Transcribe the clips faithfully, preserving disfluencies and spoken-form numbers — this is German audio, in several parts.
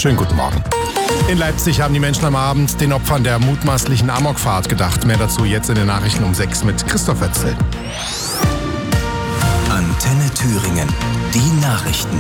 Schönen guten Morgen. In Leipzig haben die Menschen am Abend den Opfern der mutmaßlichen Amokfahrt gedacht. Mehr dazu jetzt in den Nachrichten um sechs mit Christoph Wetzel. Antenne Thüringen, die Nachrichten.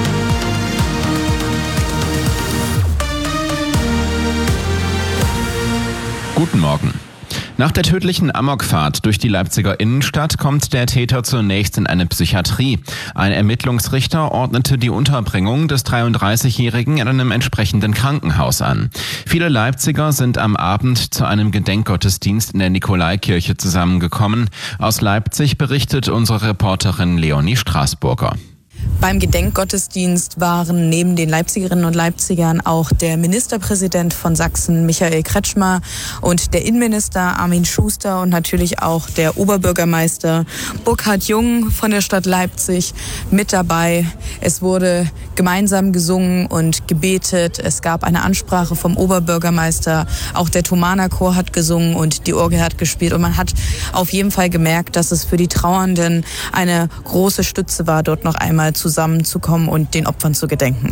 Guten Morgen. Nach der tödlichen Amokfahrt durch die Leipziger Innenstadt kommt der Täter zunächst in eine Psychiatrie. Ein Ermittlungsrichter ordnete die Unterbringung des dreiunddreißigjährigen in einem entsprechenden Krankenhaus an. Viele Leipziger sind am Abend zu einem Gedenkgottesdienst in der Nikolaikirche zusammengekommen. Aus Leipzig berichtet unsere Reporterin Leonie Straßburger. Beim Gedenkgottesdienst waren neben den Leipzigerinnen und Leipzigern auch der Ministerpräsident von Sachsen, Michael Kretschmer, und der Innenminister Armin Schuster und natürlich auch der Oberbürgermeister Burkhard Jung von der Stadt Leipzig mit dabei. Es wurde gemeinsam gesungen und gebetet. Es gab eine Ansprache vom Oberbürgermeister. Auch der Thomaner Chor hat gesungen und die Orgel hat gespielt. Und man hat auf jeden Fall gemerkt, dass es für die Trauernden eine große Stütze war, dort noch einmal zusammenzukommen und den Opfern zu gedenken.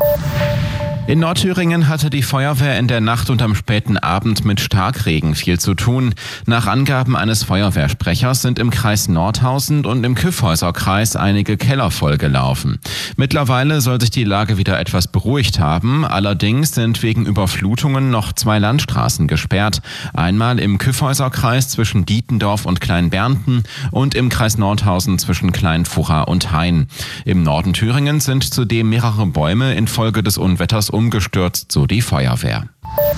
In Nordthüringen hatte die Feuerwehr in der Nacht und am späten Abend mit Starkregen viel zu tun. Nach Angaben eines Feuerwehrsprechers sind im Kreis Nordhausen und im Kyffhäuserkreis einige Keller vollgelaufen. Mittlerweile soll sich die Lage wieder etwas beruhigt haben. Allerdings sind wegen Überflutungen noch zwei Landstraßen gesperrt. Einmal im Kyffhäuserkreis zwischen Dietendorf und Kleinbernten und im Kreis Nordhausen zwischen Kleinfurra und Hain. Im Norden Thüringens sind zudem mehrere Bäume infolge des Unwetters umgestürzt, so die Feuerwehr.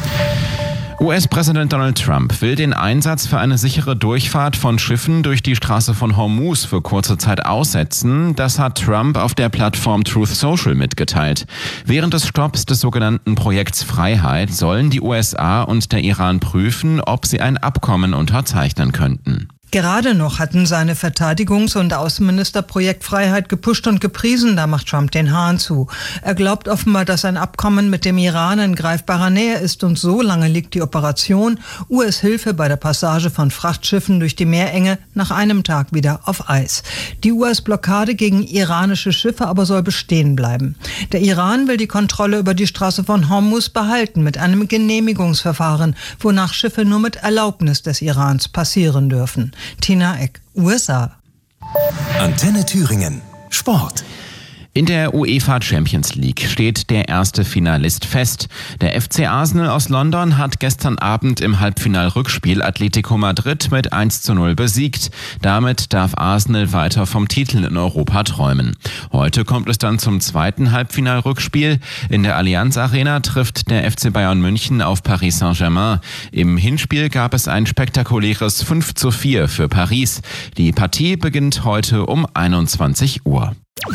U S-Präsident Donald Trump will den Einsatz für eine sichere Durchfahrt von Schiffen durch die Straße von Hormuz für kurze Zeit aussetzen. Das hat Trump auf der Plattform Truth Social mitgeteilt. Während des Stopps des sogenannten Projekts Freiheit sollen die U S A und der Iran prüfen, ob sie ein Abkommen unterzeichnen könnten. Gerade noch hatten seine Verteidigungs- und Außenminister Projekt Freiheit gepusht und gepriesen, da macht Trump den Hahn zu. Er glaubt offenbar, dass ein Abkommen mit dem Iran in greifbarer Nähe ist und so lange liegt die Operation U S-Hilfe bei der Passage von Frachtschiffen durch die Meerenge nach einem Tag wieder auf Eis. Die U S-Blockade gegen iranische Schiffe aber soll bestehen bleiben. Der Iran will die Kontrolle über die Straße von Hormuz behalten mit einem Genehmigungsverfahren, wonach Schiffe nur mit Erlaubnis des Irans passieren dürfen. Tina Eck, U S A. Antenne Thüringen, Sport. In der UEFA Champions League steht der erste Finalist fest. Der F C Arsenal aus London hat gestern Abend im Halbfinal-Rückspiel Atletico Madrid mit eins zu null besiegt. Damit darf Arsenal weiter vom Titel in Europa träumen. Heute kommt es dann zum zweiten Halbfinal-Rückspiel. In der Allianz Arena trifft der F C Bayern München auf Paris Saint-Germain. Im Hinspiel gab es ein spektakuläres fünf zu vier für Paris. Die Partie beginnt heute um einundzwanzig Uhr.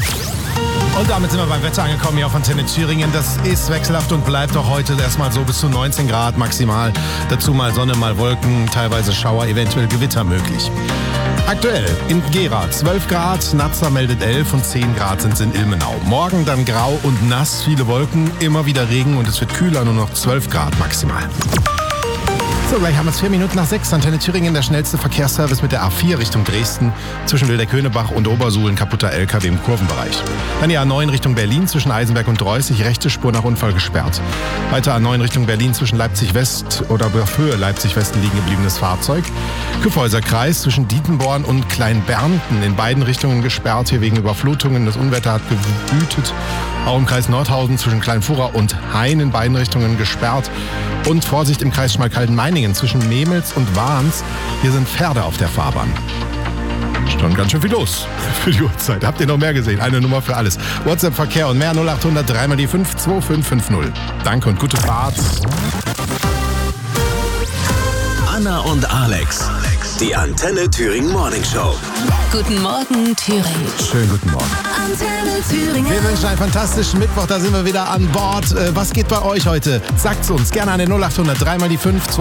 Und damit sind wir beim Wetter angekommen hier auf Antenne Thüringen. Das ist wechselhaft und bleibt auch heute erstmal so bis zu neunzehn Grad maximal. Dazu mal Sonne, mal Wolken, teilweise Schauer, eventuell Gewitter möglich. Aktuell in Gera zwölf Grad, Nazza meldet elf und zehn Grad sind es in Ilmenau. Morgen dann grau und nass, viele Wolken, immer wieder Regen und es wird kühler, nur noch zwölf Grad maximal. So, gleich haben wir es vier Minuten nach sechs. Antenne Thüringen, der schnellste Verkehrsservice mit der A vier Richtung Dresden. Zwischen Wildeck-Höhnebach und Obersuhl kaputter L K W im Kurvenbereich. Dann die A neun Richtung Berlin zwischen Eisenberg und Dreußig, rechte Spur nach Unfall gesperrt. Weiter A neun Richtung Berlin zwischen Leipzig-West oder auf Höhe Leipzig-West liegen gebliebenes Fahrzeug. Kyffhäuserkreis zwischen Dietenborn und Kleinbernten in beiden Richtungen gesperrt, hier wegen Überflutungen. Das Unwetter hat gewütet. Auch im Kreis Nordhausen zwischen Kleinfurra und Hain in beiden Richtungen gesperrt. Und Vorsicht im Kreis Schmalkalden-Meiningen zwischen Memels und Wahns. Hier sind Pferde auf der Fahrbahn. Schon ganz schön viel los für die Uhrzeit. Habt ihr noch mehr gesehen? Eine Nummer für alles. WhatsApp-Verkehr und mehr null acht hundert drei mal die fünf zwei fünf fünf null. Danke und gute Fahrt. Anna und Alex, die Antenne Thüringen Morning Show. Guten Morgen, Thüringen. Schönen guten Morgen. Antenne Thüringen. Wir wünschen einen fantastischen Mittwoch, da sind wir wieder an Bord. Was geht bei euch heute? Sagt's uns gerne an den null acht hundert drei mal die fünf